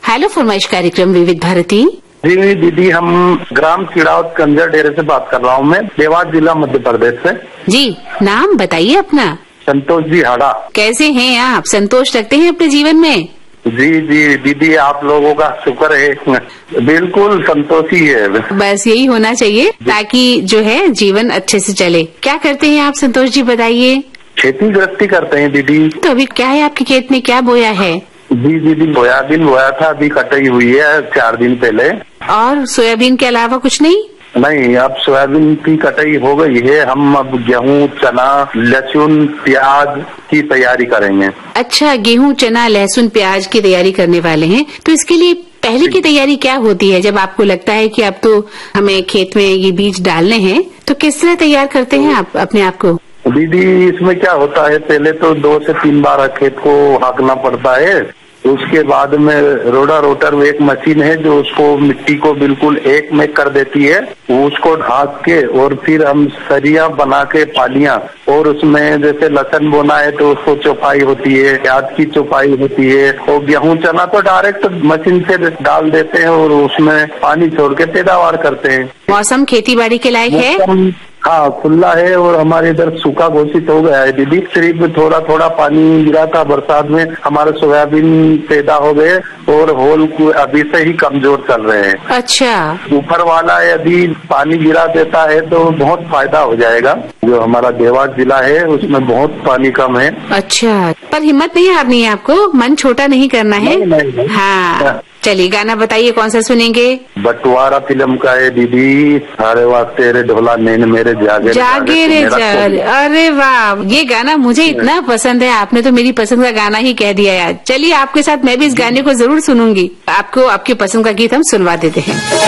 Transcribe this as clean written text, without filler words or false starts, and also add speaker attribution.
Speaker 1: Hello फरमाइश कार्यक्रम विविध भारती।
Speaker 2: जी दीदी, हम ग्राम चिड़ावत कंजर डेरे से बात कर रहा हूँ मैं, देवास जिला मध्य प्रदेश से।
Speaker 1: जी, नाम बताइए अपना।
Speaker 2: संतोष जी हाड़ा।
Speaker 1: कैसे हैं आप? संतोष रखते हैं अपने जीवन में?
Speaker 2: जी जी दीदी, आप लोगों का शुक्र है, बिल्कुल संतोषी है।
Speaker 1: बस यही होना चाहिए ताकि जो है जीवन अच्छे से चले। क्या करते हैं आप संतोष जी, बताइए।
Speaker 2: खेती गृहस्थी करते हैं दीदी।
Speaker 1: तो अभी क्या है आपके खेत में, क्या बोया है?
Speaker 2: जी दीदी, सोयाबीन बोया था, अभी कटाई हुई है 4 दिन पहले।
Speaker 1: और सोयाबीन के अलावा कुछ नहीं?
Speaker 2: नहीं, अब सोयाबीन की कटाई हो गई है। हम अब गेहूं, चना, लहसुन, प्याज की तैयारी करेंगे।
Speaker 1: अच्छा, गेहूं, चना, लहसुन, प्याज की तैयारी करने वाले हैं। तो इसके लिए पहले की तैयारी क्या होती है? जब आपको लगता है कि अब तो हमें खेत में ये बीज डालने हैं, तो किस तरह तैयार करते हैं आप अपने आप को?
Speaker 2: दीदी, इसमें क्या होता है, पहले तो 2 से 3 बार खेत को हाँकना पड़ता है। उसके बाद में रोटर एक मशीन है जो उसको मिट्टी को बिल्कुल एक में कर देती है। उसको ढाक के और फिर हम सरिया बना के पालियां, और उसमें जैसे लहसुन बोना है तो उसको चौपाई होती है, प्याज की चौपाई होती है, और गेहूं चना तो डायरेक्ट मशीन से डाल देते हैं और उसमें पानी छोड़ के पैदावार करते हैं।
Speaker 1: मौसम खेती बाड़ी के लायक है?
Speaker 2: हाँ, खुला है और हमारे इधर सूखा घोषित हो गया है दीदी। सिर्फ थोड़ा थोड़ा पानी गिरा था बरसात में, हमारे सोयाबीन पैदा हो गए और होल अभी से ही कमजोर चल रहे हैं।
Speaker 1: अच्छा,
Speaker 2: ऊपर वाला यदि पानी गिरा देता है तो बहुत फायदा हो जाएगा। जो हमारा देवास जिला है उसमें बहुत पानी कम है। अच्छा,
Speaker 1: पर हिम्मत नहीं हारनी है आपको, मन छोटा नहीं करना है।
Speaker 2: नहीं।
Speaker 1: हाँ, चलिए गाना बताइए, कौन सा सुनेंगे?
Speaker 2: बंटवारा फिल्म का है दीदी। अरे वाह, तेरे ढोला नैन मेरे जागे
Speaker 1: जागे रे जागे। अरे वाह, ये गाना मुझे इतना पसंद है, आपने तो मेरी पसंद का गाना ही कह दिया यार। चलिए आपके साथ मैं भी इस गाने को जरूर सुनूंगी। आपको आपकी पसंद का गीत हम सुनवा देते हैं।